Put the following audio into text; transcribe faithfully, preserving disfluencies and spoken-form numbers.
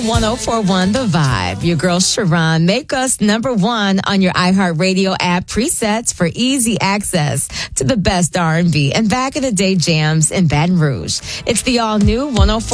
one oh four point one The Vibe. Your girl Sharon make us number one on your iHeartRadio app presets for easy access to the best R and B and back in the day jams in Baton Rouge. It's the all new one oh four.